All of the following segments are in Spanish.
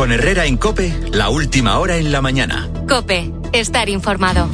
Con Herrera en COPE, la última hora en la mañana. COPE, estar informado.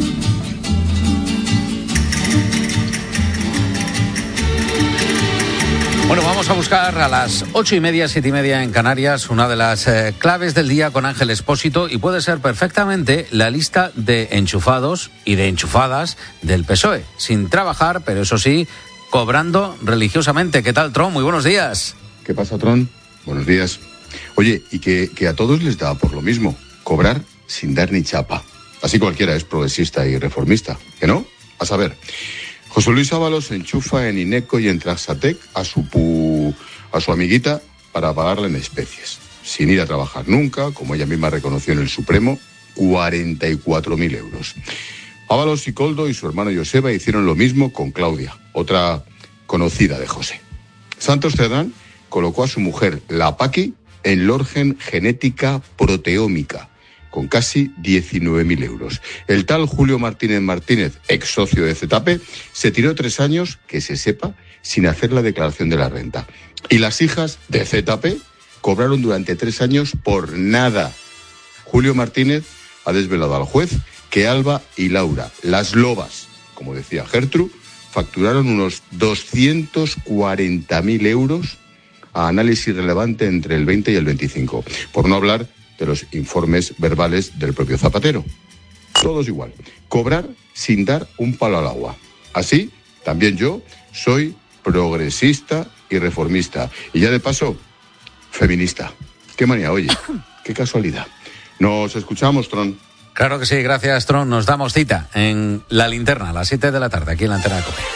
Bueno, vamos a buscar a las 8:30, 7:30 en Canarias, una de las claves del día con Ángel Expósito, y puede ser perfectamente la lista de enchufados y de enchufadas del PSOE, sin trabajar, pero eso sí, cobrando religiosamente. ¿Qué tal, Tron? Muy buenos días. ¿Qué pasa, Tron? Buenos días. Oye, y que a todos les da por lo mismo, cobrar sin dar ni chapa. Así cualquiera es progresista y reformista, ¿que no? A saber, José Luis Ábalos enchufa en Ineco y en Traxatec a su amiguita para pagarle en especies, sin ir a trabajar nunca, como ella misma reconoció en el Supremo, 44.000 euros. Ábalos y Coldo y su hermano Joseba hicieron lo mismo con Claudia, otra conocida de José. Santos Cerdán colocó a su mujer, la Paqui, en Lorgen Genética Proteómica, con casi 19.000 euros. El tal Julio Martínez, ex socio de ZP, se tiró 3 años, que se sepa, sin hacer la declaración de la renta. Y las hijas de ZP cobraron durante 3 años por nada. Julio Martínez ha desvelado al juez que Alba y Laura, las lobas, como decía Gertrude, facturaron unos 240.000 euros a análisis relevante entre el 20 y el 25, por no hablar de los informes verbales del propio Zapatero. Todos igual. Cobrar sin dar un palo al agua. Así, también yo soy progresista y reformista. Y ya de paso, feminista. Qué manía, oye. Qué casualidad. Nos escuchamos, Tron. Claro que sí, gracias, Tron. Nos damos cita en La Linterna a las 7 de la tarde, aquí en la antena de COPE.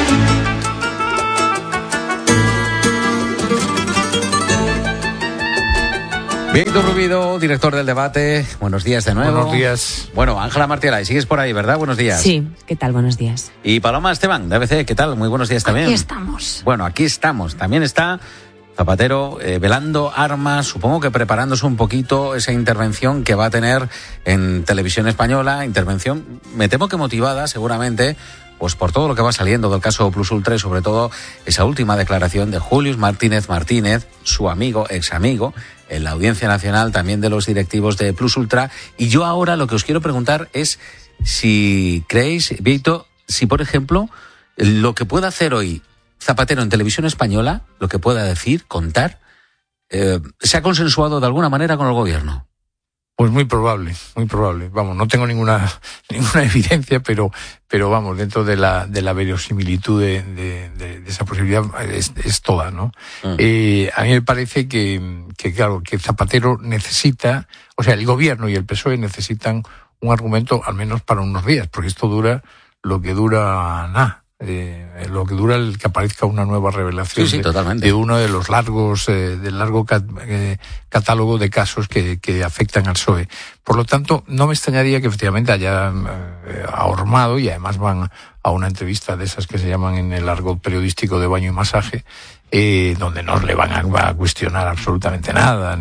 Víctor Rubido, director del Debate, buenos días de nuevo. Buenos días. Bueno, Ángela Martialay, sigues por ahí, ¿verdad? Buenos días. Sí, ¿qué tal? Buenos días. Y Paloma Esteban, de ABC, ¿qué tal? Muy buenos días también. Aquí estamos. Bueno, aquí estamos. También está Zapatero velando armas, supongo que preparándose un poquito esa intervención que va a tener en Televisión Española, intervención, me temo que motivada seguramente, pues por todo lo que va saliendo del caso Plus Ultra y sobre todo esa última declaración de Julius Martínez, su amigo, ex amigo, en la Audiencia Nacional también de los directivos de Plus Ultra. Y yo ahora lo que os quiero preguntar es si creéis, Víctor, si por ejemplo lo que pueda hacer hoy Zapatero en Televisión Española, lo que pueda decir, contar, se ha consensuado de alguna manera con el gobierno. Pues muy probable. Vamos, no tengo ninguna evidencia, pero vamos, dentro de la verosimilitud de esa posibilidad es toda, ¿no? A mí me parece que claro, que Zapatero necesita, o sea, el gobierno y el PSOE necesitan un argumento al menos para unos días, porque esto dura lo que dura nada. Lo que dura el que aparezca una nueva revelación de uno de los del largo catálogo de casos que afectan al PSOE. Por lo tanto, no me extrañaría que efectivamente haya ahormado, y además van a una entrevista de esas que se llaman en el argot periodístico de baño y masaje, donde no le van a cuestionar absolutamente nada,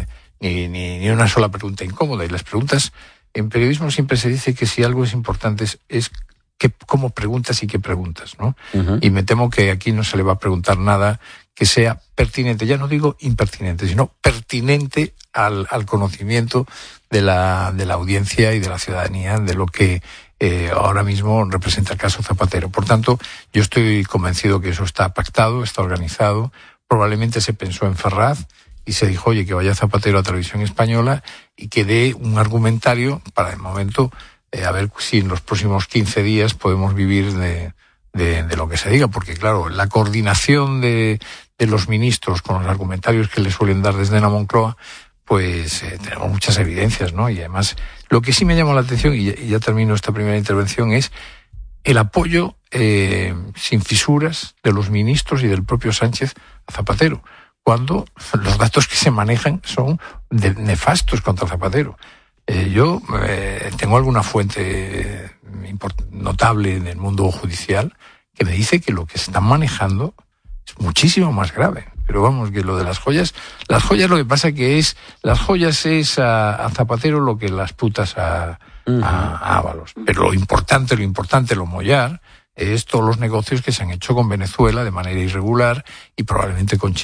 ni una sola pregunta incómoda. Y las preguntas, en periodismo siempre se dice que si algo es importante es cómo preguntas y qué preguntas, ¿no? Uh-huh. Y me temo que aquí no se le va a preguntar nada que sea pertinente, ya no digo impertinente, sino pertinente al conocimiento de la audiencia y de la ciudadanía de lo que ahora mismo representa el caso Zapatero. Por tanto, yo estoy convencido que eso está pactado, está organizado. Probablemente se pensó en Ferraz y se dijo, oye, que vaya Zapatero a Televisión Española y que dé un argumentario para el momento. A ver si en los próximos 15 días podemos vivir de lo que se diga, porque claro, la coordinación de los ministros con los argumentarios que le suelen dar desde la Moncloa, pues tenemos muchas evidencias, ¿no? Y además, lo que sí me llama la atención, y ya termino esta primera intervención, es el apoyo sin fisuras de los ministros y del propio Sánchez a Zapatero, cuando los datos que se manejan son nefastos contra Zapatero. Yo tengo alguna fuente notable en el mundo judicial que me dice que lo que se están manejando es muchísimo más grave. Pero vamos, que lo de las joyas lo que pasa que es, las joyas es a Zapatero lo que las putas a Ábalos. Pero lo importante, lo mollar, es todos los negocios que se han hecho con Venezuela de manera irregular y probablemente con China.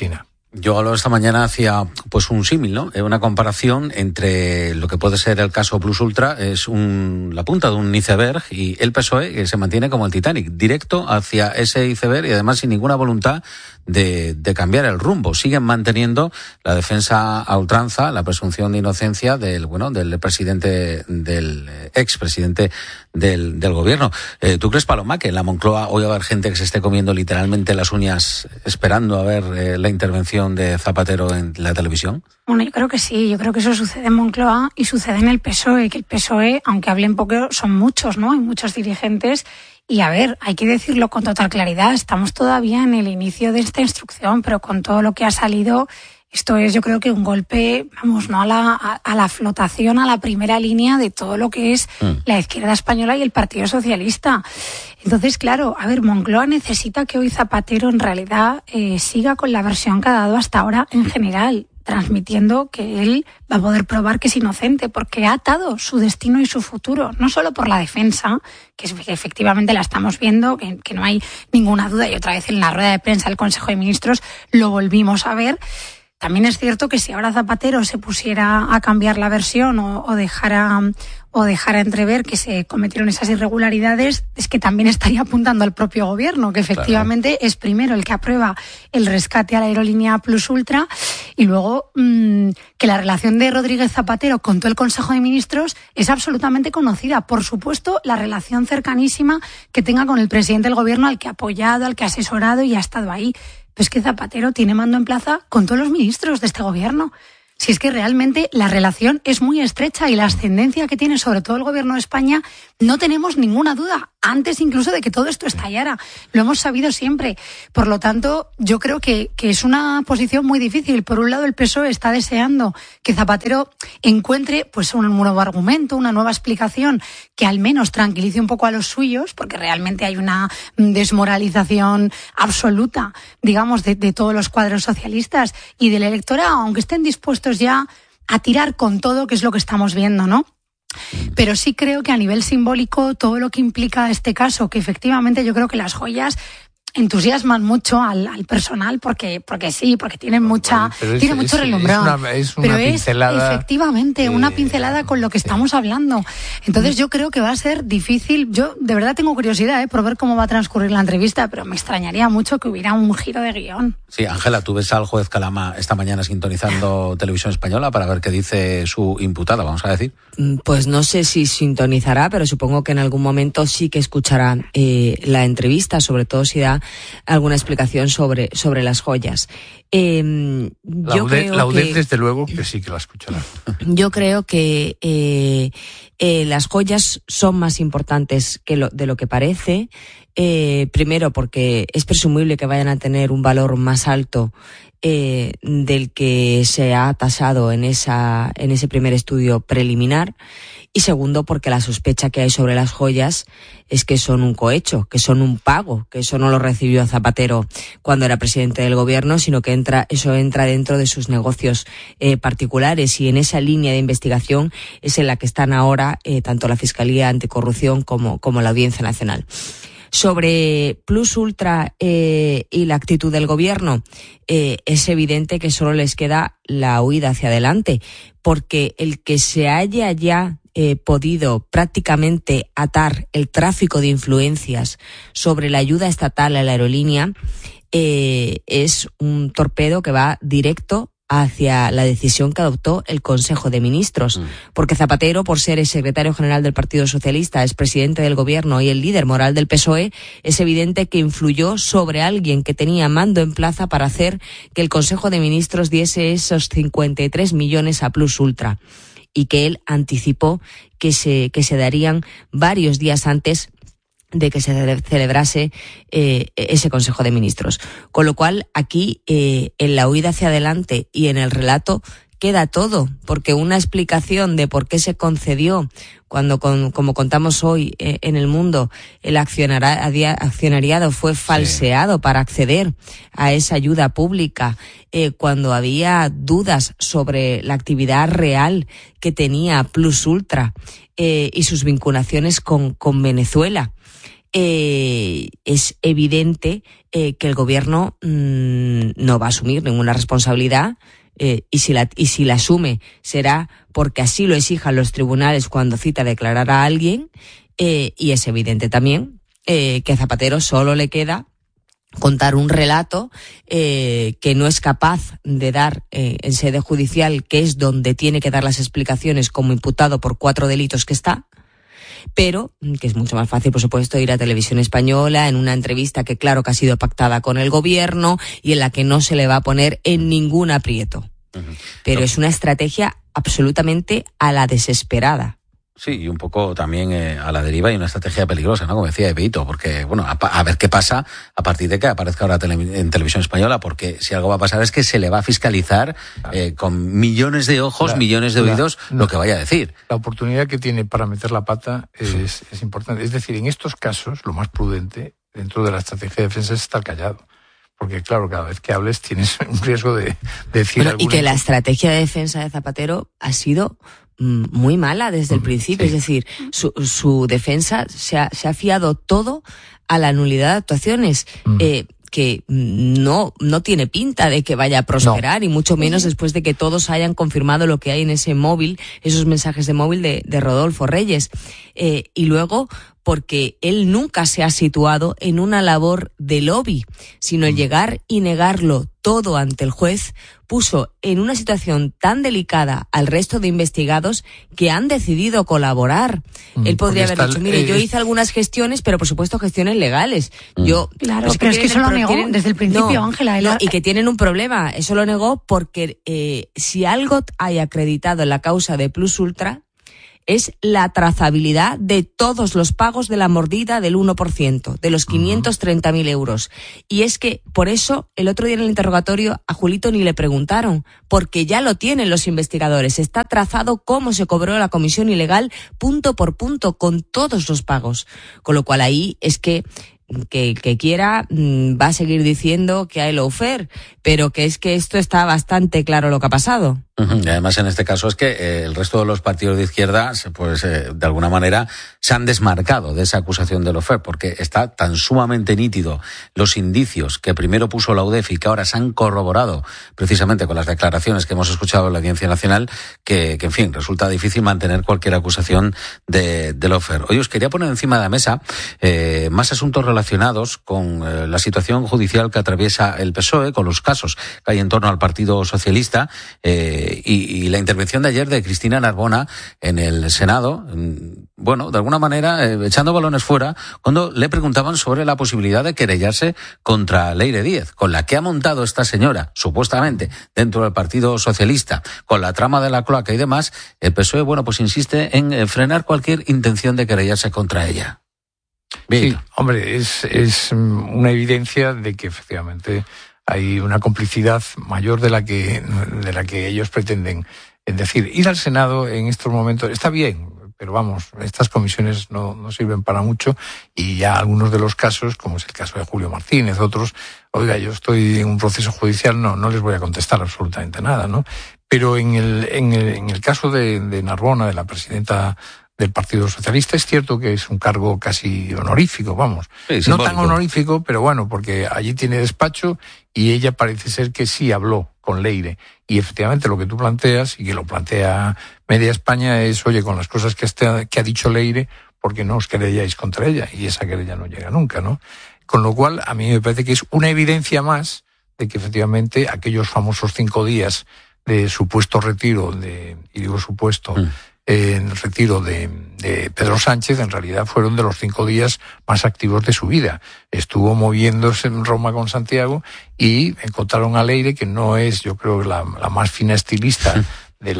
Yo esta mañana hacía pues un símil, ¿no? Una comparación entre lo que puede ser el caso Plus Ultra, es la punta de un iceberg, y el PSOE, que se mantiene como el Titanic, directo hacia ese iceberg y además sin ninguna voluntad de cambiar el rumbo. Siguen manteniendo la defensa a ultranza, la presunción de inocencia del presidente, del expresidente del gobierno. ¿Tú crees, Paloma, que en la Moncloa hoy va a haber gente que se esté comiendo literalmente las uñas esperando a ver la intervención de Zapatero en la televisión? Bueno, yo creo que sí, yo creo que eso sucede en Moncloa y sucede en el PSOE, que el PSOE, aunque hablen poco, son muchos, ¿no? Hay muchos dirigentes. Y a ver, hay que decirlo con total claridad, estamos todavía en el inicio de esta instrucción, pero con todo lo que ha salido, esto es, yo creo que un golpe, no a la flotación, a la primera línea de todo lo que es la izquierda española y el Partido Socialista. Entonces, claro, a ver, Moncloa necesita que hoy Zapatero en realidad siga con la versión que ha dado hasta ahora en general, transmitiendo que él va a poder probar que es inocente, porque ha atado su destino y su futuro, no solo por la defensa, que efectivamente la estamos viendo, que no hay ninguna duda, y otra vez en la rueda de prensa del Consejo de Ministros lo volvimos a ver. También es cierto que si ahora Zapatero se pusiera a cambiar la versión o dejara entrever que se cometieron esas irregularidades, es que también estaría apuntando al propio gobierno, que efectivamente es primero el que aprueba el rescate a la aerolínea Plus Ultra, y luego que la relación de Rodríguez Zapatero con todo el Consejo de Ministros es absolutamente conocida. Por supuesto, la relación cercanísima que tenga con el presidente del gobierno, al que ha apoyado, al que ha asesorado y ha estado ahí. Pero es que Zapatero tiene mando en plaza con todos los ministros de este gobierno. Si es que realmente la relación es muy estrecha y la ascendencia que tiene sobre todo el gobierno de España, no tenemos ninguna duda, antes incluso de que todo esto estallara. Lo hemos sabido siempre. Por lo tanto, yo creo que es una posición muy difícil. Por un lado, el PSOE está deseando que Zapatero encuentre pues un nuevo argumento, una nueva explicación que al menos tranquilice un poco a los suyos, porque realmente hay una desmoralización absoluta, digamos, de todos los cuadros socialistas y del electorado, aunque estén dispuestos ya a tirar con todo, que es lo que estamos viendo, ¿no? Pero sí creo que a nivel simbólico todo lo que implica este caso, que efectivamente yo creo que las joyas entusiasman mucho al personal porque tienen mucho relumbrón. Es una pincelada. Efectivamente, una pincelada con lo que estamos hablando. Entonces yo creo que va a ser difícil. Yo de verdad tengo curiosidad por ver cómo va a transcurrir la entrevista, pero me extrañaría mucho que hubiera un giro de guión. Sí, Ángela, tú ves al juez Calama esta mañana sintonizando Televisión Española para ver qué dice su imputada, vamos a decir. Pues no sé si sintonizará, pero supongo que en algún momento sí que escuchará la entrevista, sobre todo si da alguna explicación sobre las joyas. La UDEF, desde luego, que sí que la escuchará. Yo creo que las joyas son más importantes de lo que parece. Primero, porque es presumible que vayan a tener un valor más alto del que se ha tasado en ese primer estudio preliminar. Y segundo, porque la sospecha que hay sobre las joyas es que son un cohecho, que son un pago, que eso no lo recibió Zapatero cuando era presidente del gobierno, sino que eso entra dentro de sus negocios particulares, y en esa línea de investigación es en la que están ahora tanto la Fiscalía Anticorrupción como la Audiencia Nacional. Sobre Plus Ultra y la actitud del gobierno, es evidente que solo les queda la huida hacia adelante, porque el que se haya ya podido prácticamente atar el tráfico de influencias sobre la ayuda estatal a la aerolínea es un torpedo que va directo hacia la decisión que adoptó el Consejo de Ministros. Porque Zapatero, por ser el secretario general del Partido Socialista, es presidente del gobierno y el líder moral del PSOE, es evidente que influyó sobre alguien que tenía mando en plaza para hacer que el Consejo de Ministros diese esos 53 millones a Plus Ultra, y que él anticipó que se darían varios días antes de que se celebrase ese Consejo de Ministros. Con lo cual, aquí, en la huida hacia adelante y en el relato, queda todo, porque una explicación de por qué se concedió, como contamos hoy en El Mundo, el accionariado fue falseado para acceder a esa ayuda pública, cuando había dudas sobre la actividad real que tenía Plus Ultra y sus vinculaciones con Venezuela. es evidente que el gobierno no va a asumir ninguna responsabilidad. Y si la asume será porque así lo exijan los tribunales cuando cita a declarar a alguien, y es evidente también que a Zapatero solo le queda contar un relato que no es capaz de dar en sede judicial, que es donde tiene que dar las explicaciones como imputado por 4 delitos que está, pero que es mucho más fácil, por supuesto, ir a Televisión Española en una entrevista que claro que ha sido pactada con el gobierno y en la que no se le va a poner en ningún aprieto. Pero es una estrategia absolutamente a la desesperada. Sí, y un poco también a la deriva y una estrategia peligrosa, ¿no? Como decía Epeito, porque, bueno, a ver qué pasa a partir de que aparezca ahora en Televisión Española, porque si algo va a pasar es que se le va a fiscalizar con millones de ojos, millones de oídos, lo que vaya a decir. La oportunidad que tiene para meter la pata es importante. Es decir, en estos casos, lo más prudente dentro de la estrategia de defensa es estar callado. Porque, claro, cada vez que hables tienes un riesgo de decir algo. Y que la estrategia de defensa de Zapatero ha sido muy mala desde el principio. Sí. Es decir, su defensa se ha fiado todo a la nulidad de actuaciones. Que no tiene pinta de que vaya a prosperar, y mucho menos después de que todos hayan confirmado lo que hay en ese móvil, esos mensajes de móvil de Rodolfo Reyes. Y luego, porque él nunca se ha situado en una labor de lobby, sino el llegar y negarlo todo ante el juez puso en una situación tan delicada al resto de investigados que han decidido colaborar. Él podría haber dicho, mire, yo hice algunas gestiones, pero por supuesto gestiones legales. Claro, pero es que eso lo negó desde el principio, Ángela. Y que tienen un problema. Eso lo negó porque si algo hay acreditado en la causa de Plus Ultra es la trazabilidad de todos los pagos de la mordida del 1%, de los 530.000 euros. Y es que, por eso, el otro día en el interrogatorio a Julito ni le preguntaron, porque ya lo tienen los investigadores. Está trazado cómo se cobró la comisión ilegal, punto por punto, con todos los pagos. Con lo cual ahí es que quiera va a seguir diciendo que hay lawfare, pero que es que esto está bastante claro lo que ha pasado. Y además en este caso es que el resto de los partidos de izquierda, pues de alguna manera se han desmarcado de esa acusación de lawfare, porque está tan sumamente nítido los indicios que primero puso la UDEF y que ahora se han corroborado precisamente con las declaraciones que hemos escuchado en la Audiencia Nacional, que en fin, resulta difícil mantener cualquier acusación de lawfare. Hoy os quería poner encima de la mesa más asuntos relacionados con la situación judicial que atraviesa el PSOE, con los casos que hay en torno al Partido Socialista, y la intervención de ayer de Cristina Narbona en el Senado, bueno, de alguna manera echando balones fuera, cuando le preguntaban sobre la posibilidad de querellarse contra Leire Díez, con la que ha montado esta señora, supuestamente, dentro del Partido Socialista, con la trama de la cloaca y demás. El PSOE, bueno, pues insiste en frenar cualquier intención de querellarse contra ella. Bien. Sí, hombre, es una evidencia de que efectivamente hay una complicidad mayor de la que ellos pretenden. Es decir, ir al Senado en estos momentos está bien, pero vamos, estas comisiones no sirven para mucho, y ya algunos de los casos, como es el caso de Julio Martínez, otros, oiga, yo estoy en un proceso judicial, no les voy a contestar absolutamente nada, ¿no? Pero en el caso de Narbona, de la presidenta del Partido Socialista, es cierto que es un cargo casi honorífico, vamos. Sí, no tan honorífico, pero bueno, porque allí tiene despacho y ella parece ser que sí habló con Leire. Y efectivamente lo que tú planteas, y que lo plantea Media España, es, oye, con las cosas que ha dicho Leire, ¿por qué no os querelláis contra ella? Y esa querella no llega nunca, ¿no? Con lo cual, a mí me parece que es una evidencia más de que efectivamente aquellos famosos 5 días de supuesto retiro, y digo supuesto, en el retiro de Pedro Sánchez, en realidad fueron de los 5 días más activos de su vida. Estuvo moviéndose en Roma con Santiago y encontraron a Leire, que no es, yo creo, la más fina estilista de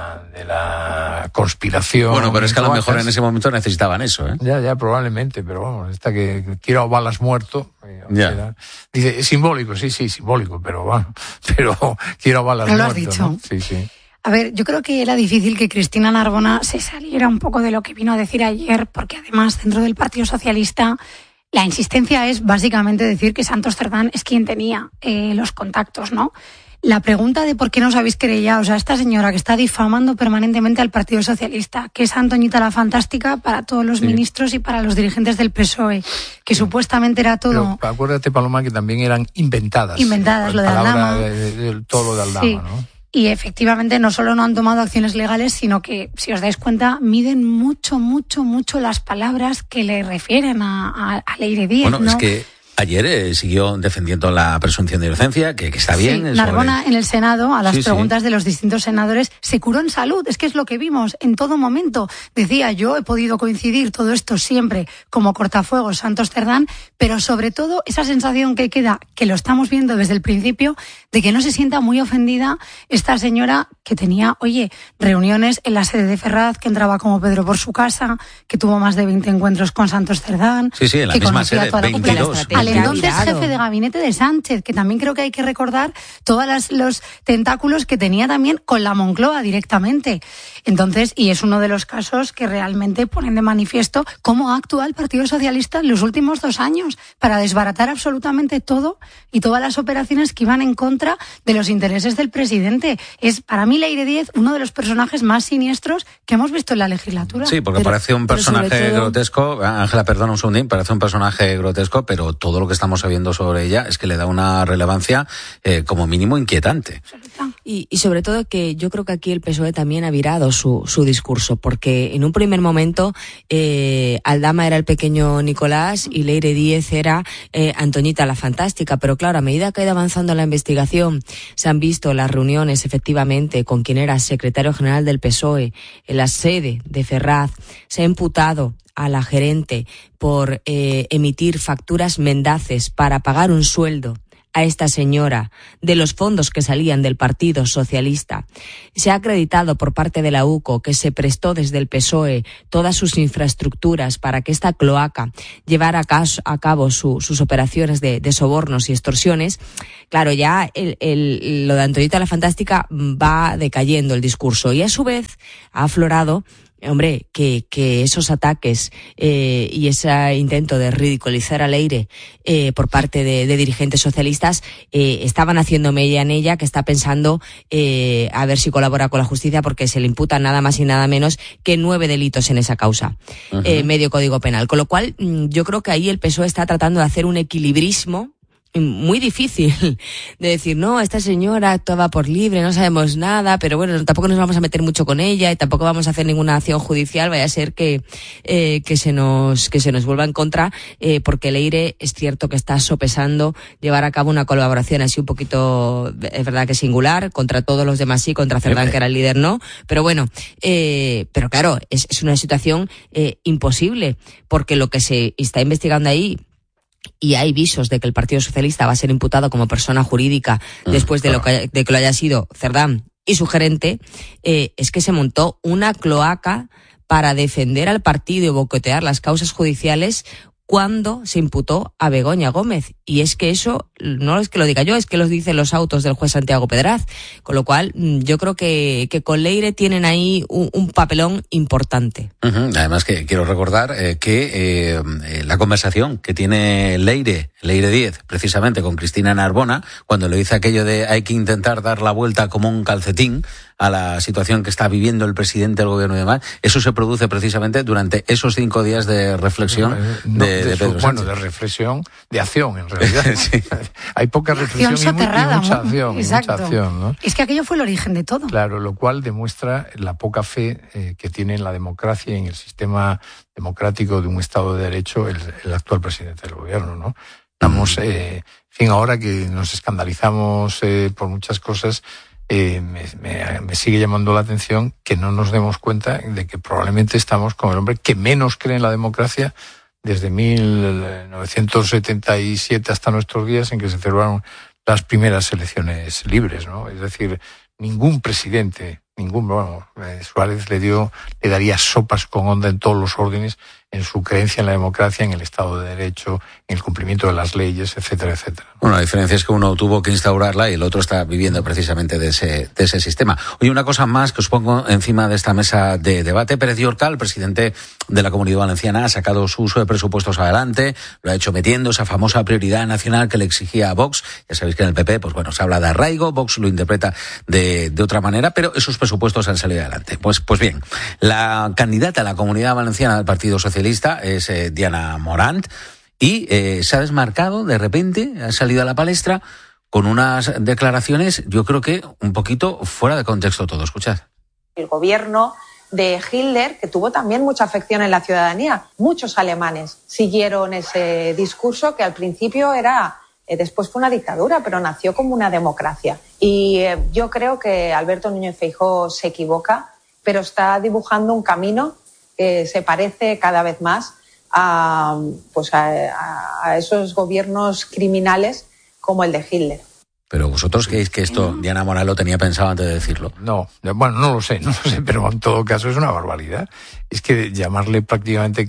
la conspiración. Bueno, pero es que a lo mejor en ese momento necesitaban eso, ¿eh? Ya, probablemente, pero vamos, esta que quiero a balas muerto. Dice, es simbólico, sí, simbólico, pero bueno, quiero a balas muerto. Lo has dicho. ¿No? Sí. A ver, yo creo que era difícil que Cristina Narbona se saliera un poco de lo que vino a decir ayer, porque además dentro del Partido Socialista la insistencia es básicamente decir que Santos Cerdán es quien tenía los contactos, ¿no? La pregunta de por qué no os habéis querellado, o sea, esta señora que está difamando permanentemente al Partido Socialista, que es Antoñita la Fantástica para todos los ministros y para los dirigentes del PSOE, que supuestamente era todo... Pero acuérdate, Paloma, que también eran inventadas. Inventadas, lo de Aldama. Todo lo de Aldama, sí. ¿no? Y efectivamente no solo no han tomado acciones legales, sino que, si os dais cuenta, miden mucho las palabras que le refieren a Leire Díez. Bueno, ¿no? es que ayer siguió defendiendo la presunción de inocencia, que está bien. Sí, Narbona en el Senado, a las preguntas de los distintos senadores, se curó en salud. Es que es lo que vimos en todo momento. Decía, yo he podido coincidir todo esto siempre como cortafuegos Santos Cerdán, pero sobre todo esa sensación que queda, que lo estamos viendo desde el principio, de que no se sienta muy ofendida esta señora que tenía, reuniones en la sede de Ferraz, que entraba como Pedro por su casa, que tuvo más de 20 encuentros con Santos Cerdán. Sí, en la misma sede, 22. Al entonces jefe de gabinete de Sánchez, que también creo que hay que recordar todos los tentáculos que tenía también con la Moncloa directamente. Entonces, y es uno de los casos que realmente ponen de manifiesto cómo actúa el Partido Socialista en los últimos 2 años para desbaratar absolutamente todo y todas las operaciones que iban en contra de los intereses del presidente. Es, para mí, Leire Díez, uno de los personajes más siniestros que hemos visto en la legislatura. Sí, porque parece un personaje grotesco. Ángela, perdona un segundín, parece un personaje grotesco, pero todo lo que estamos sabiendo sobre ella es que le da una relevancia como mínimo inquietante. Y sobre todo que yo creo que aquí el PSOE también ha virado su discurso, porque en un primer momento Aldama era el pequeño Nicolás y Leire Díez era Antoñita la Fantástica, pero claro, a medida que ha ido avanzando la investigación, se han visto las reuniones efectivamente con quien era secretario general del PSOE en la sede de Ferraz, se ha imputado a la gerente por emitir facturas mendaces para pagar un sueldo a esta señora de los fondos que salían del Partido Socialista. Se ha acreditado por parte de la UCO que se prestó desde el PSOE todas sus infraestructuras para que esta cloaca llevara a cabo sus operaciones de sobornos y extorsiones. Claro, ya lo de Antoñita la Fantástica va decayendo el discurso y a su vez ha aflorado que esos ataques y ese intento de ridiculizar a Leire por parte de dirigentes socialistas estaban haciendo mella en ella, que está pensando a ver si colabora con la justicia, porque se le imputan nada más y nada menos que 9 delitos en esa causa, medio Código Penal. Con lo cual, yo creo que ahí el PSOE está tratando de hacer un equilibrismo muy difícil de decir, no, esta señora actuaba por libre, no sabemos nada, pero bueno, tampoco nos vamos a meter mucho con ella y tampoco vamos a hacer ninguna acción judicial, vaya a ser que se nos vuelva en contra, porque Leire es cierto que está sopesando llevar a cabo una colaboración así un poquito, es verdad que singular, contra todos los demás sí, contra Cerdán, que era el líder no, pero bueno, pero claro, es una situación imposible, porque lo que se está investigando ahí, y hay visos de que el Partido Socialista va a ser imputado como persona jurídica después de que lo haya sido Cerdán y su gerente, es que se montó una cloaca para defender al partido y boicotear las causas judiciales cuando se imputó a Begoña Gómez. Y es que eso no es que lo diga yo, es que lo dicen los autos del juez Santiago Pedraz. Con lo cual, yo creo que con Leire tienen ahí un papelón importante. Además, que quiero recordar que la conversación que tiene Leire Díez, precisamente con Cristina Narbona, cuando le dice aquello de hay que intentar dar la vuelta como un calcetín a la situación que está viviendo el presidente del gobierno y demás, eso se produce precisamente durante esos 5 días de reflexión de Pedro Sánchez. Bueno, de reflexión, de acción en realidad. Sí. Hay poca reflexión y mucha acción. Exacto. Mucha acción, ¿no? Es que aquello fue el origen de todo. Claro, lo cual demuestra la poca fe que tiene en la democracia y en el sistema democrático de un Estado de Derecho el actual presidente del gobierno, ¿no? Estamos, ahora que nos escandalizamos por muchas cosas, me sigue llamando la atención que no nos demos cuenta de que probablemente estamos con el hombre que menos cree en la democracia desde 1977 hasta nuestros días, en que se celebraron las primeras elecciones libres, ¿no? Es decir, ningún presidente Suárez le daría sopas con onda en todos los órdenes, en su creencia en la democracia, en el Estado de Derecho, en el cumplimiento de las leyes, etcétera, etcétera. Bueno, la diferencia es que uno tuvo que instaurarla y el otro está viviendo precisamente de ese sistema. Oye, una cosa más que os pongo encima de esta mesa de debate. Pérez Llorca, el presidente de la Comunidad Valenciana, ha sacado sus presupuestos adelante, lo ha hecho metiendo esa famosa prioridad nacional que le exigía a Vox. Ya sabéis que en el PP, pues bueno, se habla de arraigo, Vox lo interpreta de otra manera, pero esos presupuestos han salido adelante. Pues bien, la candidata a la Comunidad Valenciana del Partido Socialista es Diana Morant y se ha desmarcado de repente, ha salido a la palestra con unas declaraciones, yo creo que un poquito fuera de contexto todo. Escuchad. El gobierno de Hitler, que tuvo también mucha afección en la ciudadanía, muchos alemanes siguieron ese discurso que al principio era, después fue una dictadura, pero nació como una democracia. Y yo creo que Alberto Núñez Feijóo se equivoca, pero está dibujando un camino que se parece cada vez más a esos gobiernos criminales como el de Hitler. Pero vosotros creéis que esto Diana Morant lo tenía pensado antes de decirlo. No lo sé, pero en todo caso es una barbaridad. Es que llamarle prácticamente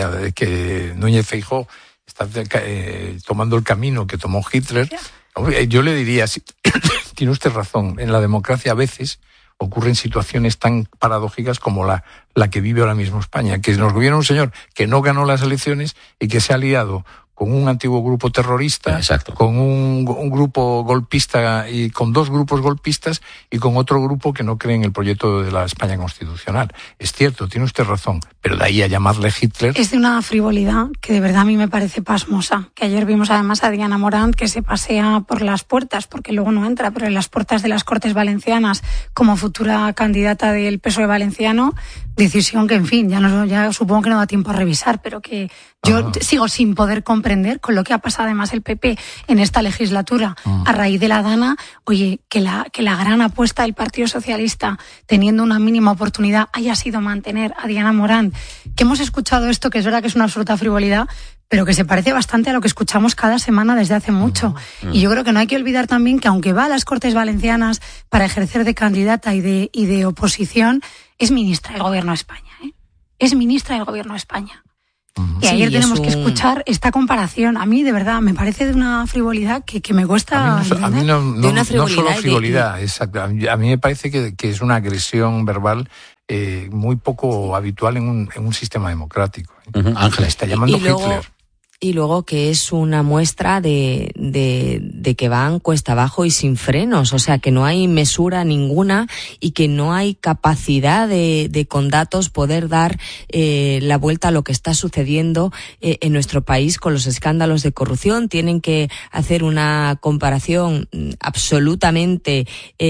que Núñez Feijóo está tomando el camino que tomó Hitler. Yo le diría, sí, tiene usted razón, en la democracia a veces ocurren situaciones tan paradójicas como la que vive ahora mismo España, que nos gobierna un señor que no ganó las elecciones y que se ha aliado con un antiguo grupo terrorista, exacto, con un grupo golpista y con dos grupos golpistas y con otro grupo que no cree en el proyecto de la España constitucional. Es cierto, tiene usted razón, pero de ahí a llamarle Hitler... Es de una frivolidad que de verdad a mí me parece pasmosa. Que ayer vimos además a Diana Morant que se pasea por las puertas, porque luego no entra, pero en las puertas de las Cortes Valencianas como futura candidata del PSOE valenciano, decisión que, en fin, ya supongo que no da tiempo a revisar, pero que yo sigo sin poder comprender con lo que ha pasado además el PP en esta legislatura a raíz de la Dana. Oye, que la gran apuesta del Partido Socialista, teniendo una mínima oportunidad, haya sido mantener a Diana Morant. Que hemos escuchado esto, que es verdad que es una absoluta frivolidad, pero que se parece bastante a lo que escuchamos cada semana desde hace mucho. Y yo creo que no hay que olvidar también que aunque va a las Cortes Valencianas para ejercer de candidata y de oposición, es ministra del Gobierno de España, ¿eh? Es ministra del Gobierno de España. Y ayer tenemos que escuchar esta comparación. A mí, de verdad, me parece de una frivolidad que me cuesta... A mí no solo frivolidad, exacto. A mí me parece que es una agresión verbal muy poco habitual en un sistema democrático. Ángela, está llamando Hitler. Y luego que es una muestra de que van cuesta abajo y sin frenos, o sea, que no hay mesura ninguna y que no hay capacidad de con datos poder dar la vuelta a lo que está sucediendo en nuestro país con los escándalos de corrupción. Tienen que hacer una comparación absolutamente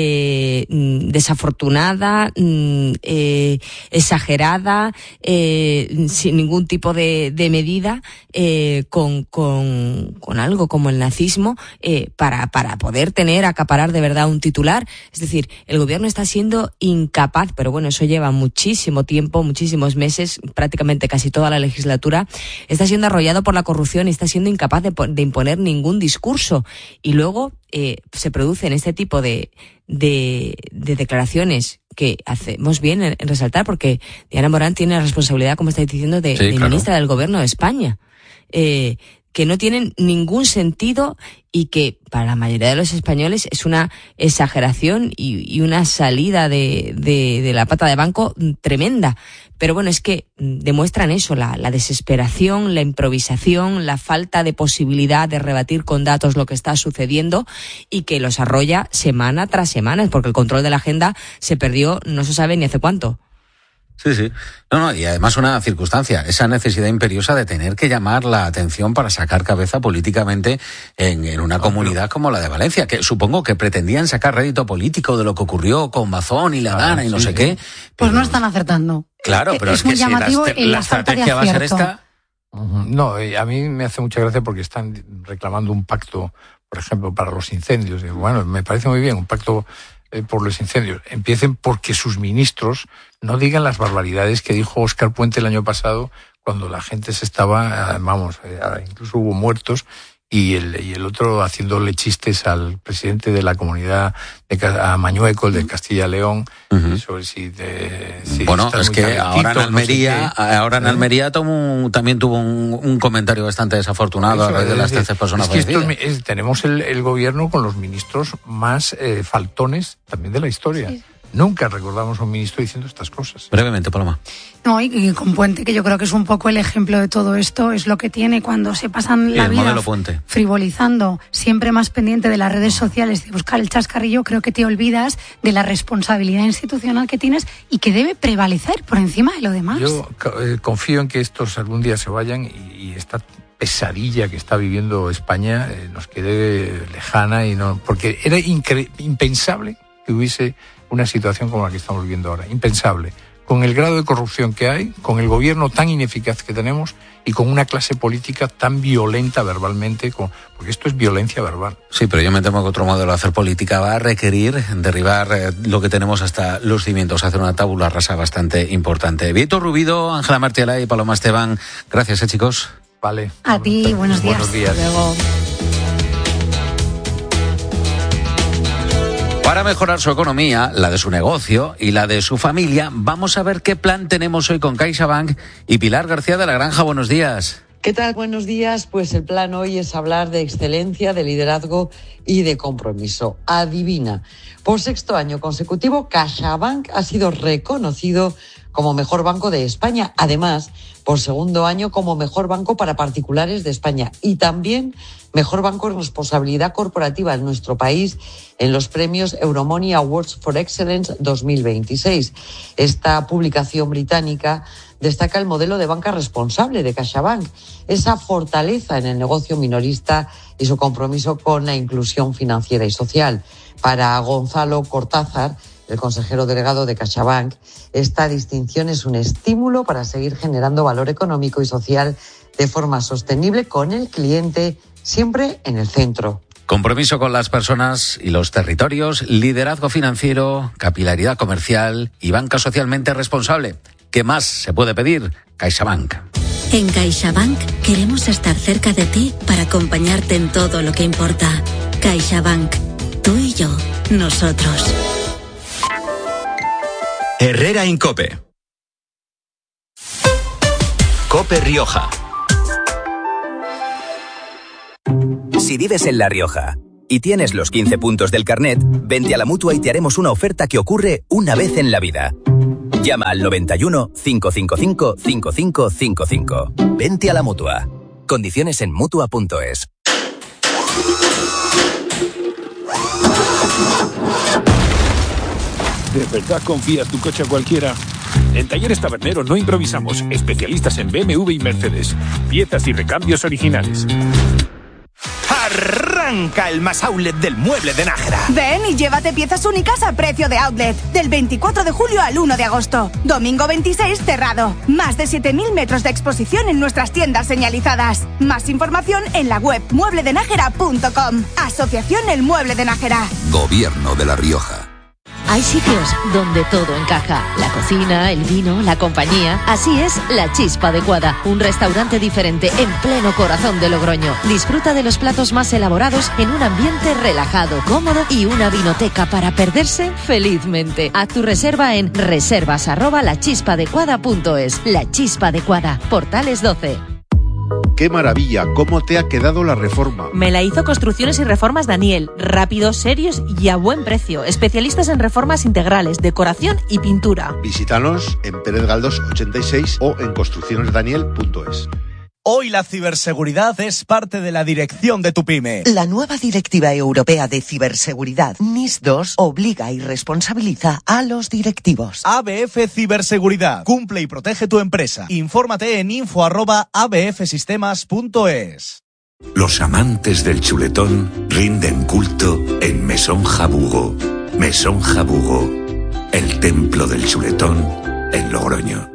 desafortunada, exagerada, sin ningún tipo de medida, con algo como el nazismo, para poder acaparar de verdad un titular. Es decir, el gobierno está siendo incapaz, pero bueno, eso lleva muchísimo tiempo, muchísimos meses, prácticamente casi toda la legislatura, está siendo arrollado por la corrupción y está siendo incapaz de imponer ningún discurso. Y luego se producen este tipo de declaraciones que hacemos bien en resaltar, porque Diana Morant tiene la responsabilidad, como estáis diciendo, de ministra del Gobierno de España. Que no tienen ningún sentido y que para la mayoría de los españoles es una exageración y una salida de la pata de banco tremenda. Pero bueno, es que demuestran eso, la desesperación, la improvisación, la falta de posibilidad de rebatir con datos lo que está sucediendo y que los arrolla semana tras semana, porque el control de la agenda se perdió no se sabe ni hace cuánto. Sí. No, y además una circunstancia, esa necesidad imperiosa de tener que llamar la atención para sacar cabeza políticamente en una comunidad como la de Valencia, que supongo que pretendían sacar rédito político de lo que ocurrió con Mazón y la Dana y no sé qué. Pues no están acertando. Claro, pero es muy que llamativo si la estrategia va a ser esta... No, a mí me hace mucha gracia porque están reclamando un pacto, por ejemplo, para los incendios. Digo, bueno, me parece muy bien, un pacto por los incendios. Empiecen porque sus ministros no digan las barbaridades que dijo Óscar Puente el año pasado cuando la gente se estaba, incluso hubo muertos y el otro haciéndole chistes al presidente de la comunidad a Mañueco, el de Castilla y León, sobre si bueno, es que ahora en Almería, también tuvo un comentario bastante desafortunado a raíz de las 13 personas fallecidas. Tenemos el gobierno con los ministros más faltones también de la historia. Sí. Nunca recordamos a un ministro diciendo estas cosas. Brevemente, Paloma. No, y con Puente, que yo creo que es un poco el ejemplo de todo esto, es lo que tiene cuando se pasan la vida frivolizando, siempre más pendiente de las redes sociales, de buscar el chascarrillo. Creo que te olvidas de la responsabilidad institucional que tienes y que debe prevalecer por encima de lo demás. Yo confío en que estos algún día se vayan y esta pesadilla que está viviendo España nos quede lejana, y no, porque era impensable que hubiese una situación como la que estamos viviendo ahora. Impensable. Con el grado de corrupción que hay, con el gobierno tan ineficaz que tenemos y con una clase política tan violenta verbalmente, porque esto es violencia verbal. Sí, pero yo me temo que otro modelo de hacer política va a requerir derribar lo que tenemos hasta los cimientos, hacer una tabula rasa bastante importante. Vieto Rubido, Ángela Martiela y Paloma Esteban, gracias, chicos. Vale. A ti, buenos días. Buenos días. Luego. Para mejorar su economía, la de su negocio y la de su familia, vamos a ver qué plan tenemos hoy con CaixaBank y Pilar García de la Granja. Buenos días. ¿Qué tal? Buenos días. Pues el plan hoy es hablar de excelencia, de liderazgo y de compromiso. Adivina, por 6º año consecutivo, CaixaBank ha sido reconocido como mejor banco de España. Además, por 2º año como mejor banco para particulares de España y también mejor banco en responsabilidad corporativa en nuestro país en los premios Euromoney Awards for Excellence 2026. Esta publicación británica destaca el modelo de banca responsable de CaixaBank, esa fortaleza en el negocio minorista y su compromiso con la inclusión financiera y social. Para Gonzalo Cortázar, el consejero delegado de CaixaBank, esta distinción es un estímulo para seguir generando valor económico y social de forma sostenible con el cliente siempre en el centro. Compromiso con las personas y los territorios, liderazgo financiero, capilaridad comercial y banca socialmente responsable. ¿Qué más se puede pedir? CaixaBank. En CaixaBank queremos estar cerca de ti para acompañarte en todo lo que importa. CaixaBank. Tú y yo. Nosotros. Herrera en COPE. COPE Rioja. Si vives en La Rioja y tienes los 15 puntos del carnet, vente a la Mutua y te haremos una oferta que ocurre una vez en la vida. Llama al 91 555 5555. Vente a la Mutua. Condiciones en Mutua.es. ¿De verdad confías tu coche a cualquiera? En Talleres Tabernero no improvisamos, especialistas en BMW y Mercedes. Piezas y recambios originales. Arranca el más outlet del mueble de Nájera. Ven y llévate piezas únicas a precio de outlet. Del 24 de julio al 1 de agosto. Domingo 26 cerrado. Más de 7.000 metros de exposición en nuestras tiendas señalizadas. Más información en la web muebledenajera.com. Asociación El Mueble de Nájera. Gobierno de La Rioja. Hay sitios donde todo encaja. La cocina, el vino, la compañía. Así es La Chispa Adecuada. Un restaurante diferente en pleno corazón de Logroño. Disfruta de los platos más elaborados en un ambiente relajado, cómodo y una vinoteca para perderse felizmente. Haz tu reserva en reservas@lachispadecuada.es. La Chispa Adecuada. Portales 12. ¡Qué maravilla! ¿Cómo te ha quedado la reforma? Me la hizo Construcciones y Reformas Daniel. Rápidos, serios y a buen precio. Especialistas en reformas integrales, decoración y pintura. Visítanos en Pérez Galdós 86 o en construccionesdaniel.es. Hoy la ciberseguridad es parte de la dirección de tu pyme. La nueva Directiva Europea de Ciberseguridad, NIS2, obliga y responsabiliza a los directivos. ABF Ciberseguridad. Cumple y protege tu empresa. Infórmate en info@abfsistemas.es. Los amantes del chuletón rinden culto en Mesón Jabugo. Mesón Jabugo, el templo del chuletón en Logroño.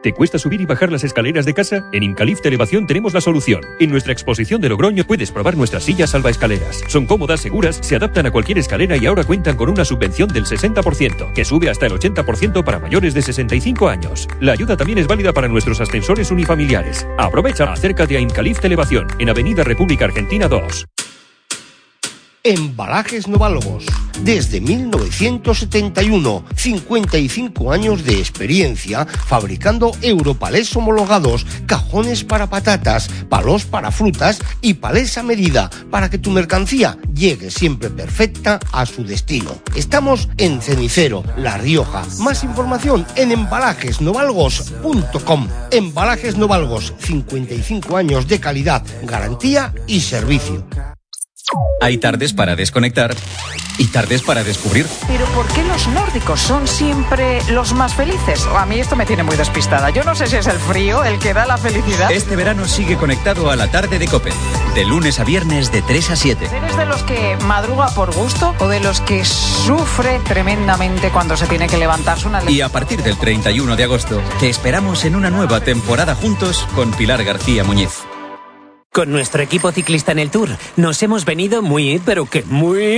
¿Te cuesta subir y bajar las escaleras de casa? En Incalift Elevación tenemos la solución. En nuestra exposición de Logroño puedes probar nuestras sillas salvaescaleras. Son cómodas, seguras, se adaptan a cualquier escalera y ahora cuentan con una subvención del 60%, que sube hasta el 80% para mayores de 65 años. La ayuda también es válida para nuestros ascensores unifamiliares. Aprovecha, acércate a Incalift Elevación, en Avenida República Argentina 2. Embalajes Noválogos. Desde 1971, 55 años de experiencia fabricando europalés homologados, cajones para patatas, palos para frutas y palés a medida para que tu mercancía llegue siempre perfecta a su destino. Estamos en Cenicero, La Rioja. Más información en embalajesnovalgos.com. Embalajes Novalgos, 55 años de calidad, garantía y servicio. Hay tardes para desconectar y tardes para descubrir. ¿Pero por qué los nórdicos son siempre los más felices? A mí esto me tiene muy despistada. Yo no sé si es el frío el que da la felicidad. Este verano sigue conectado a la tarde de COPE. De lunes a viernes de 3 a 7. ¿Eres de los que madruga por gusto o de los que sufre tremendamente cuando se tiene que levantarse una... Y a partir del 31 de agosto te esperamos en una nueva temporada juntos con Pilar García Muñiz. Con nuestro equipo ciclista en el Tour nos hemos venido muy, pero que muy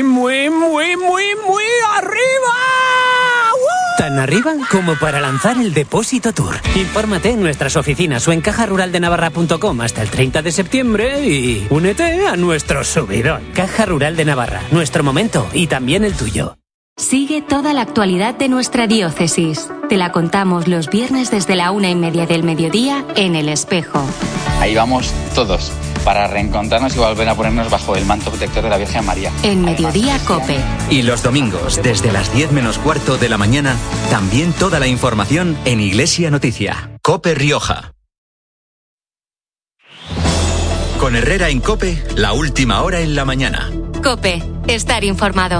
arriba. ¡Woo! Tan arriba como para lanzar el Depósito Tour. Infórmate en nuestras oficinas o en cajaruraldenavarra.com hasta el 30 de septiembre y únete a nuestro subidón. Caja Rural de Navarra, nuestro momento y también el tuyo. Sigue toda la actualidad de nuestra diócesis. Te la contamos los viernes desde la 1:30 del mediodía en El Espejo. Ahí vamos todos, para reencontrarnos y volver a ponernos bajo el manto protector de la Virgen María. En Mediodía COPE. Y los domingos, desde las 10 menos cuarto de la mañana, también toda la información en Iglesia Noticia. COPE Rioja. Con Herrera en COPE, la última hora en la mañana. COPE. Estar informado.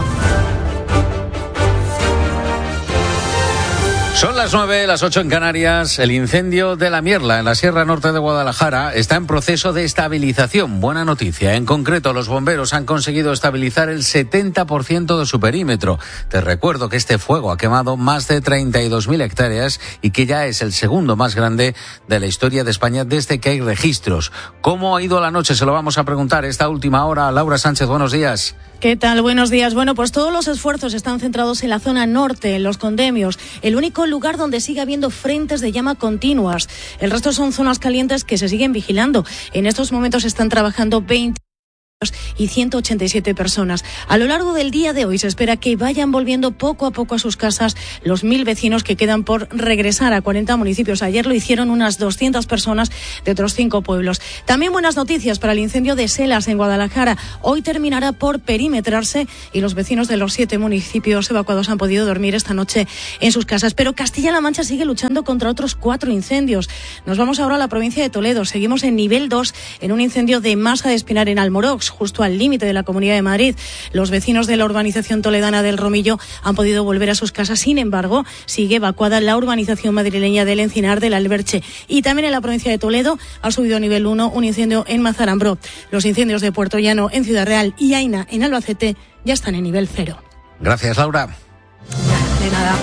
Son las 9, las 8 en Canarias. El incendio de La Mierla, en la Sierra Norte de Guadalajara, está en proceso de estabilización. Buena noticia. En concreto, los bomberos han conseguido estabilizar el 70% de su perímetro. Te recuerdo que este fuego ha quemado más de 32.000 hectáreas y que ya es el segundo más grande de la historia de España desde que hay registros. ¿Cómo ha ido la noche? Se lo vamos a preguntar esta última hora. Laura Sánchez, buenos días. ¿Qué tal? Buenos días. Bueno, pues todos los esfuerzos están centrados en la zona norte, en Los Condemios, el único lugar donde sigue habiendo frentes de llama continuas. El resto son zonas calientes que se siguen vigilando. En estos momentos están trabajando 20 y 187 personas. A lo largo del día de hoy se espera que vayan volviendo poco a poco a sus casas los 1.000 vecinos que quedan por regresar a 40 municipios. Ayer lo hicieron unas 200 personas de otros 5 pueblos. También buenas noticias para el incendio de Selas en Guadalajara. Hoy terminará por perimetrarse y los vecinos de los 7 municipios evacuados han podido dormir esta noche en sus casas. Pero Castilla-La Mancha sigue luchando contra otros 4 incendios. Nos vamos ahora a la provincia de Toledo. Seguimos en nivel 2 en un incendio de masa de espinar en Almorox, justo al límite de la Comunidad de Madrid. Los vecinos de la urbanización toledana del Romillo han podido volver a sus casas. Sin embargo, sigue evacuada la urbanización madrileña del Encinar del Alberche. Y también en la provincia de Toledo ha subido a nivel 1 un incendio en Mazarambro. Los incendios de Puerto Llano en Ciudad Real y Aina en Albacete ya están en nivel 0. Gracias, Laura. De nada.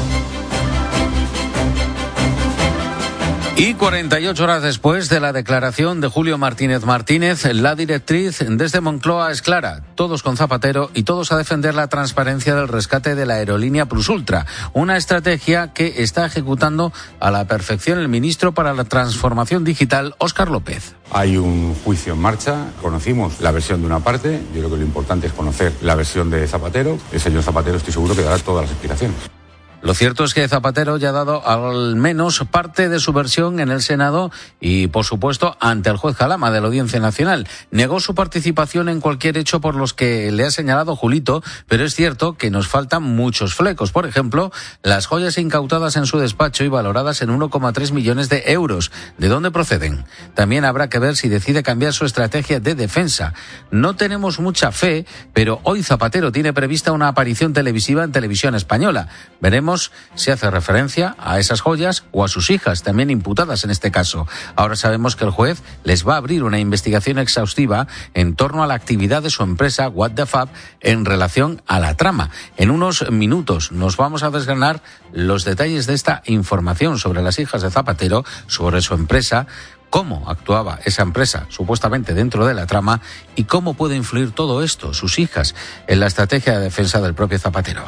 Y 48 horas después de la declaración de Julio Martínez Martínez, la directriz desde Moncloa es clara. Todos con Zapatero y todos a defender la transparencia del rescate de la aerolínea Plus Ultra. Una estrategia que está ejecutando a la perfección el ministro para la Transformación Digital, Óscar López. Hay un juicio en marcha, conocimos la versión de una parte, yo creo que lo importante es conocer la versión de Zapatero. El señor Zapatero estoy seguro que dará todas las explicaciones. Lo cierto es que Zapatero ya ha dado al menos parte de su versión en el Senado y, por supuesto, ante el juez Jalama de la Audiencia Nacional. Negó su participación en cualquier hecho por los que le ha señalado Julito, pero es cierto que nos faltan muchos flecos. Por ejemplo, las joyas incautadas en su despacho y valoradas en 1,3 millones de euros. ¿De dónde proceden? También habrá que ver si decide cambiar su estrategia de defensa. No tenemos mucha fe, pero hoy Zapatero tiene prevista una aparición televisiva en Televisión Española. Veremos veremos si hace referencia a esas joyas o a sus hijas, también imputadas en este caso. Ahora sabemos que el juez les va a abrir una investigación exhaustiva en torno a la actividad de su empresa What the Fab en relación a la trama. En unos minutos nos vamos a desgranar los detalles de esta información sobre las hijas de Zapatero, sobre su empresa, cómo actuaba esa empresa supuestamente dentro de la trama y cómo puede influir todo esto, sus hijas, en la estrategia de defensa del propio Zapatero.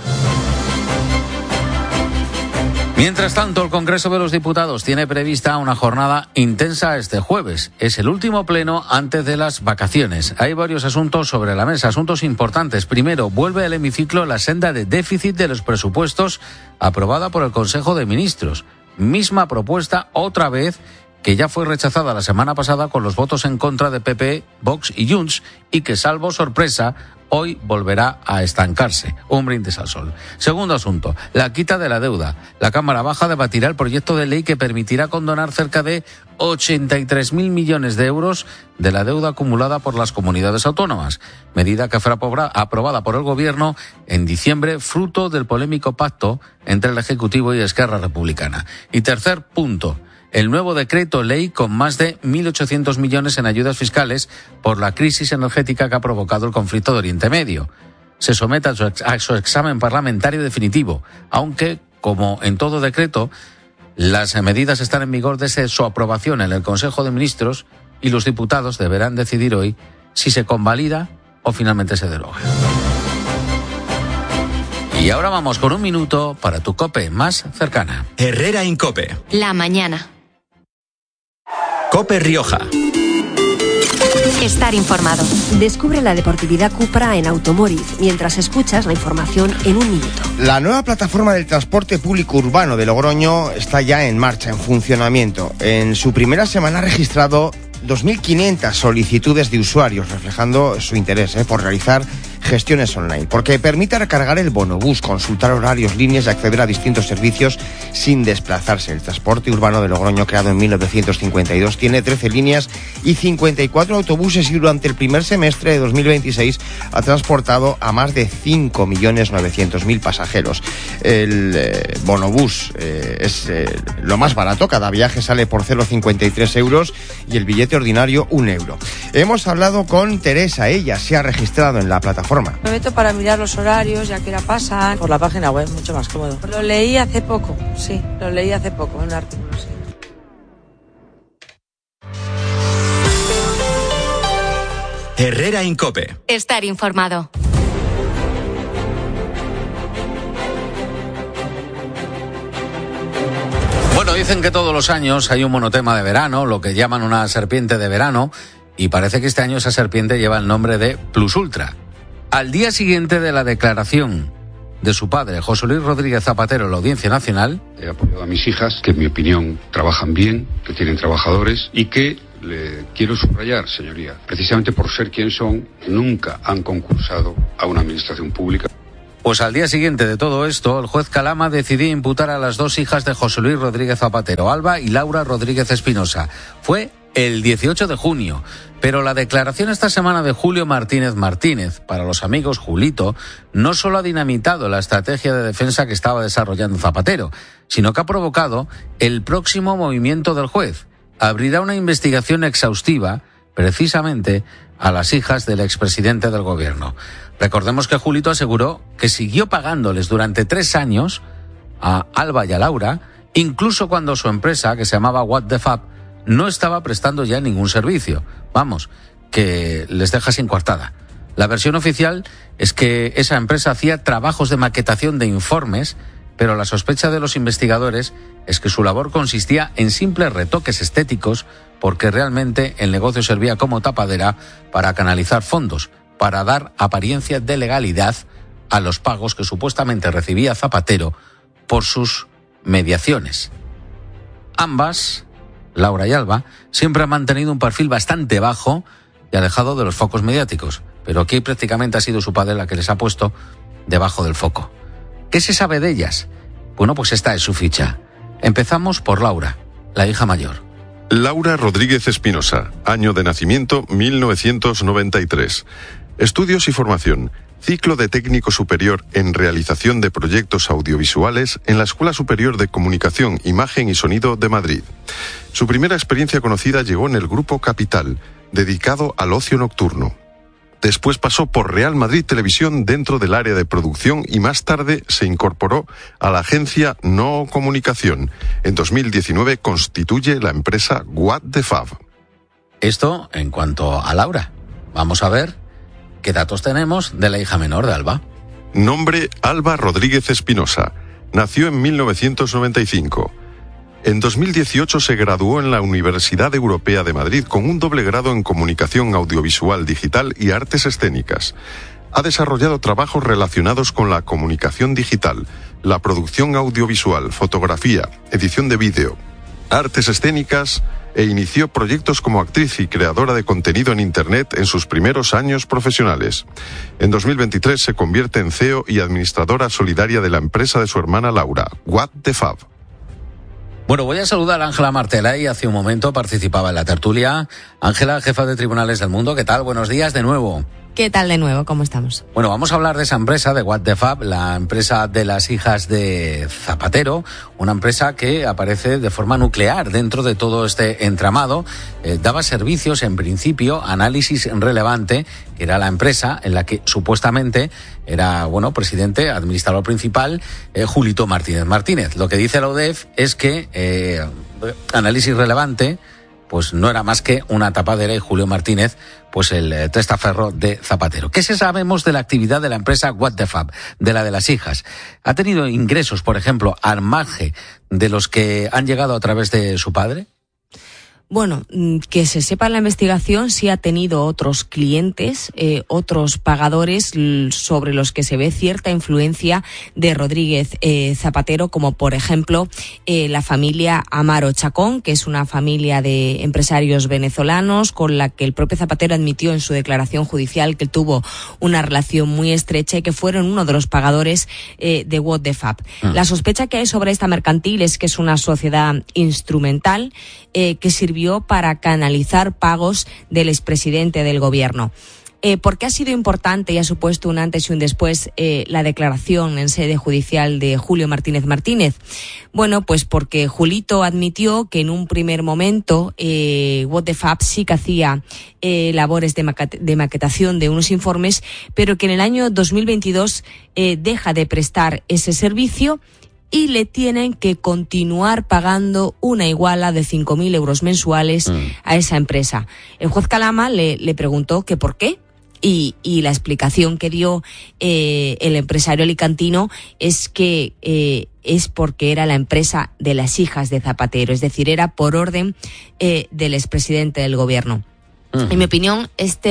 Mientras tanto, el Congreso de los Diputados tiene prevista una jornada intensa este jueves. Es el último pleno antes de las vacaciones. Hay varios asuntos sobre la mesa, asuntos importantes. Primero, vuelve al hemiciclo la senda de déficit de los presupuestos aprobada por el Consejo de Ministros. Misma propuesta otra vez, que ya fue rechazada la semana pasada con los votos en contra de PP, Vox y Junts, y que, salvo sorpresa, hoy volverá a estancarse. Un brindis al sol. Segundo asunto, la quita de la deuda. La Cámara Baja debatirá el proyecto de ley que permitirá condonar cerca de 83.000 millones de euros de la deuda acumulada por las comunidades autónomas, medida que fue aprobada por el Gobierno en diciembre, fruto del polémico pacto entre el Ejecutivo y Esquerra Republicana. Y tercer punto, el nuevo decreto ley con más de 1.800 millones en ayudas fiscales por la crisis energética que ha provocado el conflicto de Oriente Medio. Se somete a su examen parlamentario definitivo, aunque, como en todo decreto, las medidas están en vigor desde su aprobación en el Consejo de Ministros y los diputados deberán decidir hoy si se convalida o finalmente se deroga. Y ahora vamos con un minuto para tu COPE más cercana. Herrera Incope. La mañana. COPE Rioja. Estar informado. Descubre la deportividad Cupra en Automóvil mientras escuchas la información en un minuto. La nueva plataforma del transporte público urbano de Logroño está ya en marcha, en funcionamiento. En su primera semana ha registrado 2.500 solicitudes de usuarios, reflejando su interés por realizar gestiones online, porque permite recargar el bonobús, consultar horarios, líneas y acceder a distintos servicios sin desplazarse. El transporte urbano de Logroño, creado en 1952, tiene 13 líneas y 54 autobuses y durante el primer semestre de 2026 ha transportado a más de 5.900.000 pasajeros. El bonobús es lo más barato, cada viaje sale por 0,53 euros y el billete ordinario 1 euro. Hemos hablado con Teresa, ella se ha registrado en la plataforma. Me meto para mirar los horarios, ya que hora pasan. Por la página web, mucho más cómodo. Lo leí hace poco, sí, en un artículo, sí. Herrera Incope. Estar informado. Bueno, dicen que todos los años hay un monotema de verano, lo que llaman una serpiente de verano, y parece que este año esa serpiente lleva el nombre de Plus Ultra. Al día siguiente de la declaración de su padre, José Luis Rodríguez Zapatero, en la Audiencia Nacional, He apoyado a mis hijas, que en mi opinión trabajan bien, que tienen trabajadores y que, le quiero subrayar, señoría, precisamente por ser quien son, nunca han concursado a una administración pública. Pues al día siguiente de todo esto, el juez Calama decidió imputar a las dos hijas de José Luis Rodríguez Zapatero, Alba y Laura Rodríguez Espinosa. Fue el 18 de junio, pero la declaración esta semana de Julio Martínez Martínez, para los amigos Julito, no solo ha dinamitado la estrategia de defensa que estaba desarrollando Zapatero, sino que ha provocado el próximo movimiento del juez. Abrirá una investigación exhaustiva, precisamente, a las hijas del expresidente del gobierno. Recordemos que Julito aseguró que siguió pagándoles durante 3 años a Alba y a Laura, incluso cuando su empresa, que se llamaba What the Fab, no estaba prestando ya ningún servicio. Vamos, que les deja sin coartada. La versión oficial es que esa empresa hacía trabajos de maquetación de informes, pero la sospecha de los investigadores es que su labor consistía en simples retoques estéticos, porque realmente el negocio servía como tapadera para canalizar fondos, para dar apariencia de legalidad a los pagos que supuestamente recibía Zapatero por sus mediaciones. Ambas, Laura y Alba, siempre han mantenido un perfil bastante bajo y alejado de los focos mediáticos, pero aquí prácticamente ha sido su padre la que les ha puesto debajo del foco. ¿Qué se sabe de ellas? Bueno, pues esta es su ficha. Empezamos por Laura, la hija mayor. Laura Rodríguez Espinosa, año de nacimiento 1993. Estudios y formación: ciclo de técnico superior en realización de proyectos audiovisuales en la Escuela Superior de Comunicación, Imagen y Sonido de Madrid. Su primera experiencia conocida llegó en el Grupo Capital, dedicado al ocio nocturno. Después pasó por Real Madrid Televisión dentro del área de producción y más tarde se incorporó a la agencia No Comunicación. En 2019 constituye la empresa What the Fab. Esto en cuanto a Laura. Vamos a ver qué datos tenemos de la hija menor de Alba. Nombre: Alba Rodríguez Espinosa. Nació en 1995. En 2018 se graduó en la Universidad Europea de Madrid con un doble grado en Comunicación Audiovisual Digital y Artes Escénicas. Ha desarrollado trabajos relacionados con la comunicación digital, la producción audiovisual, fotografía, edición de vídeo, artes escénicas e inició proyectos como actriz y creadora de contenido en Internet en sus primeros años profesionales. En 2023 se convierte en CEO y administradora solidaria de la empresa de su hermana Laura, What the Fab. Bueno, voy a saludar a Ángela Martela y hace un momento participaba en la tertulia. Ángela, jefa de Tribunales del Mundo, ¿qué tal? Buenos días de nuevo. ¿Qué tal de nuevo? ¿Cómo estamos? Bueno, vamos a hablar de esa empresa, de What the Fab, la empresa de las hijas de Zapatero, una empresa que aparece de forma nuclear dentro de todo este entramado. Daba servicios, en principio, Análisis Relevante, que era la empresa en la que supuestamente era, presidente, administrador principal, Julito Martínez. Lo que dice la UDEF es que Análisis Relevante pues no era más que una tapadera y Julio Martínez, pues el testaferro de Zapatero. ¿Qué sabemos de la actividad de la empresa What the Fab, de la de las hijas? ¿Ha tenido ingresos, por ejemplo, al margen de los que han llegado a través de su padre? Bueno, que se sepa en la investigación, sí ha tenido otros clientes, otros pagadores sobre los que se ve cierta influencia de Rodríguez Zapatero, como por ejemplo la familia Amaro Chacón, que es una familia de empresarios venezolanos con la que el propio Zapatero admitió en su declaración judicial que tuvo una relación muy estrecha y que fueron uno de los pagadores de What the Fab. La sospecha que hay sobre esta mercantil es que es una sociedad instrumental que sirvió para canalizar pagos del expresidente del gobierno. ¿Por qué ha sido importante y ha supuesto un antes y un después la declaración en sede judicial de Julio Martínez? Bueno, pues porque Julito admitió que en un primer momento What the Fab sí que hacía labores de maquetación de unos informes, pero que en el año 2022 deja de prestar ese servicio y le tienen que continuar pagando una iguala de 5.000 euros mensuales a esa empresa. El juez Calama le preguntó que por qué, y la explicación que dio el empresario alicantino es que es porque era la empresa de las hijas de Zapatero, es decir, era por orden del expresidente del gobierno. En mi opinión,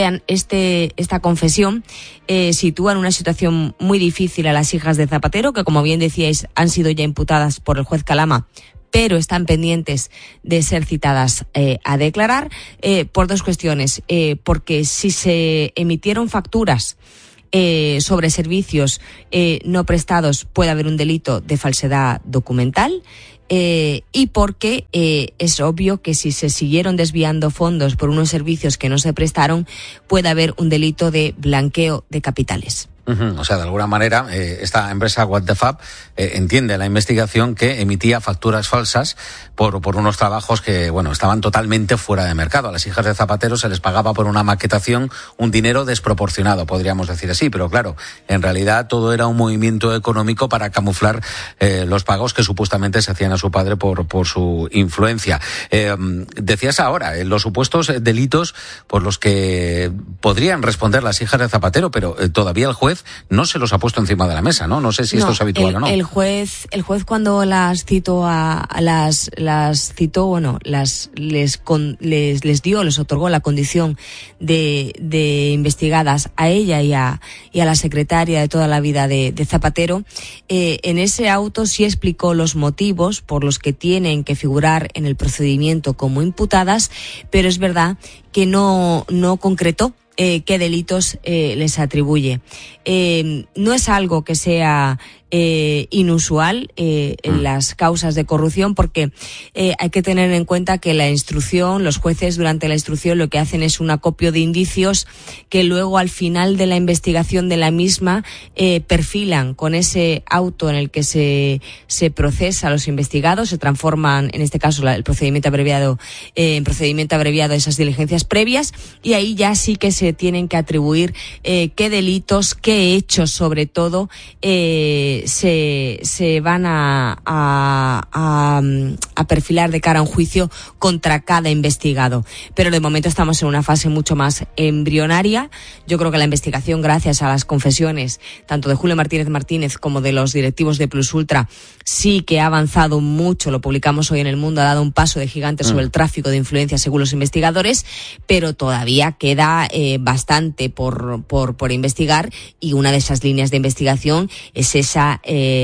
esta confesión sitúa en una situación muy difícil a las hijas de Zapatero, que como bien decíais, han sido ya imputadas por el juez Calama, pero están pendientes de ser citadas a declarar por dos cuestiones. Porque si se emitieron facturas sobre servicios no prestados, puede haber un delito de falsedad documental. Y porque es obvio que si se siguieron desviando fondos por unos servicios que no se prestaron, puede haber un delito de blanqueo de capitales. O sea, de alguna manera, esta empresa What the Fab entiende la investigación que emitía facturas falsas por unos trabajos que, estaban totalmente fuera de mercado. A las hijas de Zapatero se les pagaba por una maquetación un dinero desproporcionado, podríamos decir así, pero claro, en realidad todo era un movimiento económico para camuflar los pagos que supuestamente se hacían a su padre por su influencia. Decías ahora, los supuestos delitos por los que podrían responder las hijas de Zapatero, pero todavía el juez no se los ha puesto encima de la mesa, ¿no? No sé si esto es habitual o no. El juez cuando les otorgó la condición de investigadas a ella y a la secretaria de toda la vida de Zapatero, en ese auto sí explicó los motivos por los que tienen que figurar en el procedimiento como imputadas, pero es verdad que no concretó qué delitos les atribuye. No es algo que sea inusual en las causas de corrupción, porque hay que tener en cuenta que la instrucción, los jueces durante la instrucción lo que hacen es un acopio de indicios que luego al final de la investigación de la misma perfilan con ese auto en el que se procesa a los investigados, se transforman, en este caso, el procedimiento abreviado en procedimiento abreviado esas diligencias previas, y ahí ya sí que se tienen que atribuir qué delitos, qué hechos sobre todo se van a perfilar de cara a un juicio contra cada investigado. Pero de momento estamos en una fase mucho más embrionaria. Yo creo que la investigación, gracias a las confesiones tanto de Julio Martínez como de los directivos de Plus Ultra, sí que ha avanzado mucho. Lo publicamos hoy en El Mundo, ha dado un paso de gigante sobre el tráfico de influencias según los investigadores, pero todavía queda bastante por investigar, y una de esas líneas de investigación es esa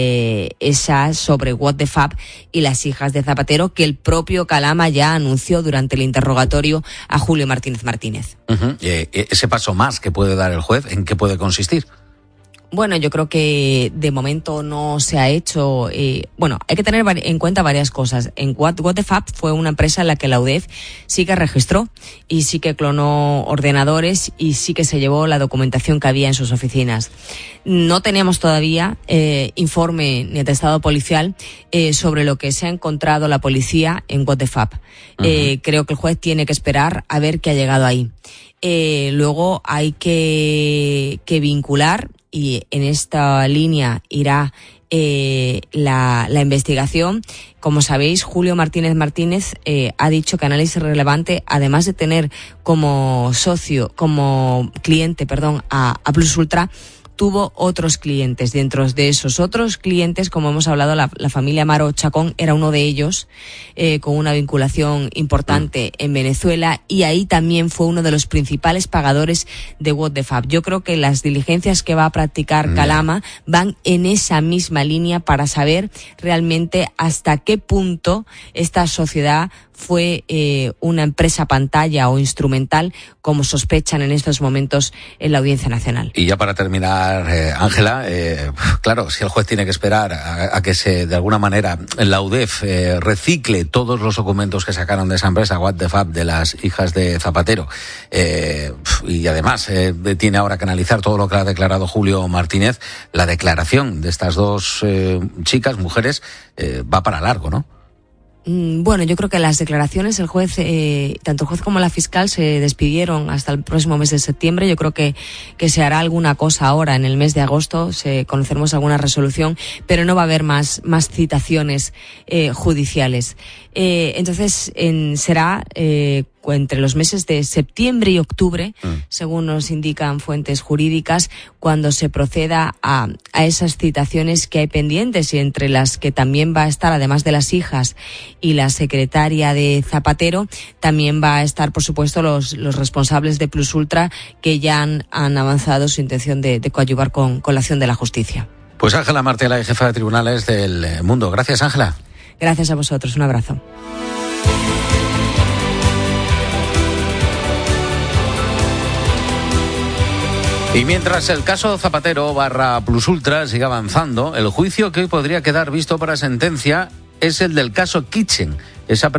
sobre What the Fab y las hijas de Zapatero, que el propio Calama ya anunció durante el interrogatorio a Julio Martínez. Ese paso más que puede dar el juez, ¿en qué puede consistir? Bueno, yo creo que de momento no se ha hecho. Hay que tener en cuenta varias cosas. En What the Fab fue una empresa en la que la UDEF sí que registró y sí que clonó ordenadores y sí que se llevó la documentación que había en sus oficinas. No teníamos todavía informe ni atestado policial sobre lo que se ha encontrado la policía en What the Fab. Creo que el juez tiene que esperar a ver qué ha llegado ahí. Luego hay que vincular, y en esta línea irá la investigación. Como sabéis, Julio Martínez ha dicho que Análisis Relevante, además de tener como cliente a Plus Ultra, tuvo otros clientes. Dentro de esos otros clientes, como hemos hablado, la familia Amaro Chacón era uno de ellos, con una vinculación importante en Venezuela, y ahí también fue uno de los principales pagadores de What the Fab. Yo creo que las diligencias que va a practicar Calama van en esa misma línea para saber realmente hasta qué punto esta sociedad fue una empresa pantalla o instrumental, como sospechan en estos momentos en la Audiencia Nacional. Y ya para terminar, Ángela, claro, si el juez tiene que esperar a que de alguna manera la UDEF recicle todos los documentos que sacaron de esa empresa, What the Fab, de las hijas de Zapatero, y además tiene ahora que analizar todo lo que ha declarado Julio Martínez, la declaración de estas dos mujeres, va para largo, ¿no? Bueno, yo creo que las declaraciones, el juez, tanto el juez como la fiscal se despidieron hasta el próximo mes de septiembre. Yo creo que se hará alguna cosa ahora en el mes de agosto, conoceremos alguna resolución, pero no va a haber más citaciones judiciales. Entonces será entre los meses de septiembre y octubre, según nos indican fuentes jurídicas, cuando se proceda a esas citaciones que hay pendientes, y entre las que también va a estar, además de las hijas y la secretaria de Zapatero, también va a estar, por supuesto, los responsables de Plus Ultra, que ya han avanzado su intención de coadyuvar con la acción de la justicia. Pues Ángela Martela, jefa de tribunales del Mundo. Gracias, Ángela. Gracias a vosotros. Un abrazo. Y mientras el caso Zapatero / Plus Ultra sigue avanzando, el juicio que hoy podría quedar visto para sentencia es el del caso Kitchen. Esa